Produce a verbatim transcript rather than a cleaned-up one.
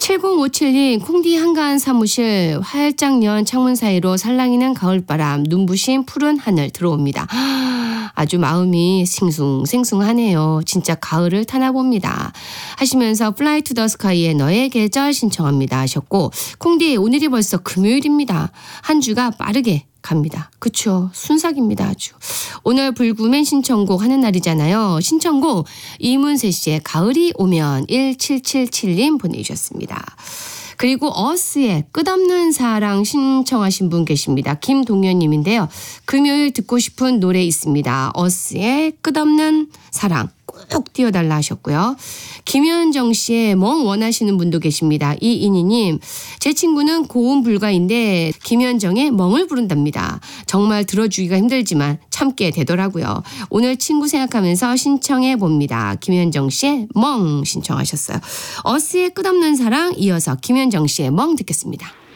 칠공오칠님 콩디 한가한 사무실 활짝 연 창문 사이로 살랑이는 가을바람 눈부신 푸른 하늘 들어옵니다. 아주 마음이 싱숭생숭하네요. 진짜 가을을 타나 봅니다. 하시면서 플라이 투 더 스카이의 너의 계절 신청합니다 하셨고 콩디 오늘이 벌써 금요일입니다. 한 주가 빠르게 갑니다. 그쵸. 순삭입니다. 아주. 오늘 불구맨 신청곡 하는 날이잖아요. 신청곡 이문세 씨의 가을이 오면 일칠칠칠님 보내주셨습니다. 그리고 어스의 끝없는 사랑 신청하신 분 계십니다. 김동현님인데요. 금요일 듣고 싶은 노래 있습니다. 어스의 끝없는 사랑 꼭 띄워달라 하셨고요. 김현정 씨의 멍 원하시는 분도 계십니다. 이인희님, 제 친구는 고음 불가인데 김현정의 멍을 부른답니다. 정말 들어주기가 힘들지만 참게 되더라고요. 오늘 친구 생각하면서 신청해 봅니다. 김현정 씨의 멍 신청하셨어요. 어스의 끝없는 사랑 이어서 김현정 씨의 멍 듣겠습니다.